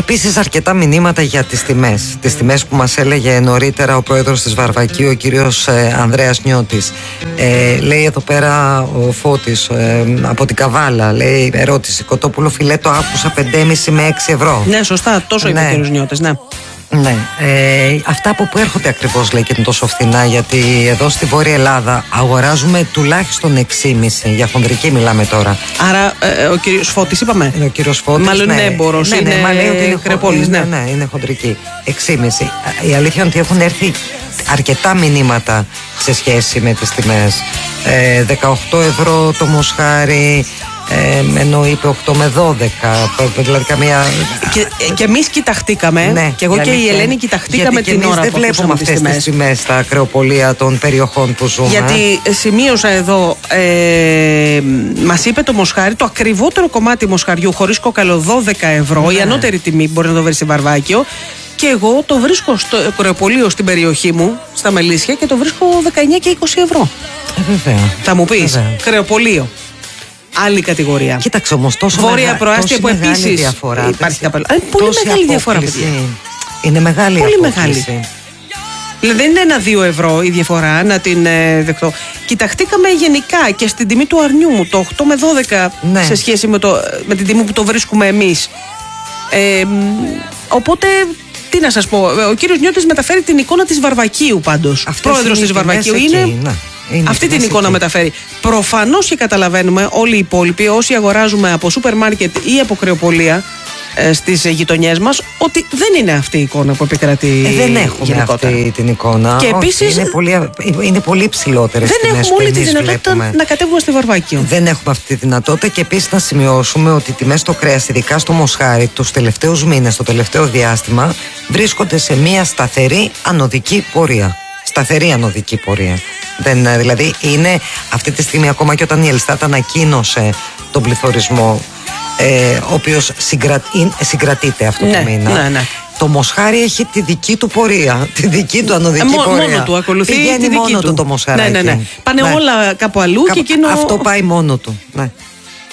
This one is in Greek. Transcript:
Επίσης αρκετά μηνύματα για τις τιμές. Τις τιμές που μας έλεγε νωρίτερα ο πρόεδρος της Βαρβακίου, ο κύριος Ανδρέας Νιώτης. Λέει εδώ πέρα ο Φώτης από την Καβάλα, λέει ερώτηση, κοτόπουλο φιλέτο άκουσα 5,5 με 6 ευρώ. Ναι, σωστά, τόσο είπε ο κύριος Νιώτης, ναι. Ναι, αυτά από πού έρχονται ακριβώς, λέει, και είναι τόσο φθηνά? Γιατί εδώ στη Βόρεια Ελλάδα αγοράζουμε τουλάχιστον 6,5, για χονδρική μιλάμε τώρα. Άρα ο κύριος Φώτης είπαμε. Ο κύριος Φώτης, μάλλον είναι έμπορος, είναι Κρεοπόλης, ναι. Ναι, είναι χοντρική. 6,5. Η αλήθεια είναι ότι έχουν έρθει αρκετά μηνύματα σε σχέση με τις τιμές. 18 ευρώ το μοσχάρι, ενώ είπε 8 με 12, δηλαδή καμία. Και εμείς κοιταχτήκαμε, ναι, και εγώ και η Ελένη κοιταχτήκαμε την ώρα που δεν βλέπουμε αυτές τις τιμές στα ακρεοπολία των περιοχών που ζούμε. Γιατί σημείωσα εδώ, μας είπε το μοσχάρι, το ακριβότερο κομμάτι μοσχαριού χωρίς κόκαλο 12 ευρώ, ναι. Η ανώτερη τιμή μπορεί να το βρει στη Βαρβάκιο. Και εγώ το βρίσκω στο κρεοπολείο στην περιοχή μου, στα Μελίσια, και το βρίσκω 19 και 20 ευρώ. Βέβαια. Θα μου πεις, κρεοπολείο. Άλλη κατηγορία. Κοίταξε όμως, τόσο Βόρεια προάστια που επίσης διαφορά. Υπάρχει πολύ μεγάλη διαφορά, παιδιά. Είναι μεγάλη πολύ απόκληση. Μεγάλη. Δηλαδή δεν είναι 1-2 ευρώ η διαφορά, να την δεχτώ. Κοιταχτήκαμε γενικά και στην τιμή του αρνιού μου, το 8 με 12, ναι. Σε σχέση με την τιμή που το βρίσκουμε εμείς. Οπότε, τι να σας πω, ο κύριος Νιώτης μεταφέρει την εικόνα της Βαρβακίου πάντως. Πρόεδρος της Βαρβακίου είναι αυτή την εικόνα εκεί μεταφέρει. Προφανώς και καταλαβαίνουμε όλοι οι υπόλοιποι, όσοι αγοράζουμε από σούπερ μάρκετ ή από κρεοπολία στις γειτονιές μας, ότι δεν είναι αυτή η εικόνα που επικρατεί. Δεν έχουμε αυτή την εικόνα. Και επίσης είναι πολύ υψηλότερες δεν τιμές. έχουμε όλη τη δυνατότητα να κατέβουμε στη Βαρβάκιο. Δεν έχουμε αυτή τη δυνατότητα, και επίσης να σημειώσουμε ότι οι τιμές στο κρέας, ειδικά στο μοσχάρι, τους τελευταίους μήνες, το τελευταίο διάστημα, βρίσκονται σε μια σταθερή ανωδική πορεία. Σταθερή ανωδική πορεία. Δηλαδή είναι αυτή τη στιγμή, ακόμα και όταν η Ελστάτ ανακοίνωσε τον πληθωρισμό, ο οποίος συγκρατείται αυτό το μήνα. Ναι. Το μοσχάρι έχει τη δική του πορεία, τη δική του ανωδική πορεία. Μόνο του ακολουθεί. Πηγαίνει τη δική μόνο του το μοσχάρι. Ναι. Πάνε όλα κάπου αλλού και εκείνο. Αυτό πάει μόνο του. Ναι.